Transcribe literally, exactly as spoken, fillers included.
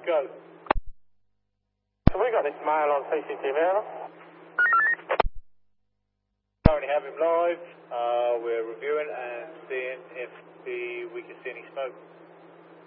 go. So we got this male on C C T V, Anna? Currently have him live. Uh, we're reviewing and seeing if the, we can see any smoke.